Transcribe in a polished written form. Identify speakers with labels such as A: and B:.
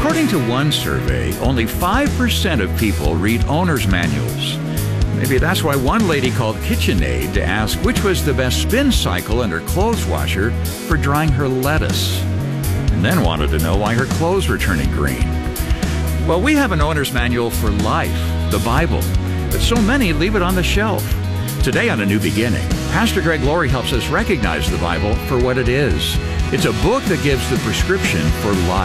A: According to one survey, only 5% of people read owner's manuals. Maybe that's why one lady called KitchenAid to ask which was the best spin cycle in her clothes washer for drying her lettuce, and then wanted to know why her clothes were turning green. Well, we have an owner's manual for life, the Bible, but so many leave it on the shelf. Today on A New Beginning, Pastor Greg Laurie helps us recognize the Bible for what it is. It's a book that gives the prescription for life.